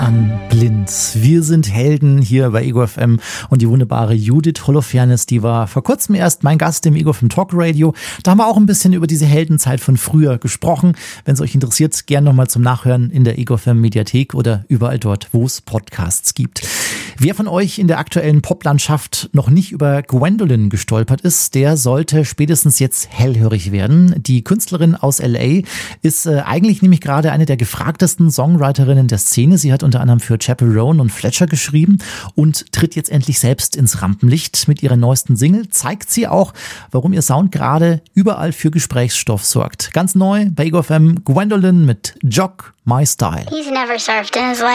an Blind. Wir sind Helden hier bei Ego FM und die wunderbare Judith Holofernes, die war vor kurzem erst mein Gast im Ego FM Talk Radio. Da haben wir auch ein bisschen über diese Heldenzeit von früher gesprochen. Wenn es euch interessiert, gerne nochmal zum Nachhören in der Ego FM Mediathek oder überall dort, wo es Podcasts gibt. Wer von euch in der aktuellen Poplandschaft noch nicht über Gwendolyn gestolpert ist, der sollte spätestens jetzt hellhörig werden. Die Künstlerin aus LA ist eigentlich nämlich gerade eine der gefragtesten Songwriterinnen der Szene. Sie hat unter anderem für Chappell Roan und Fletcher geschrieben und tritt jetzt endlich selbst ins Rampenlicht. Mit ihrer neuesten Single zeigt sie auch, warum ihr Sound gerade überall für Gesprächsstoff sorgt. Ganz neu bei Ego FM, Gwendolyn mit Jock My Style. He's never surfed in his life.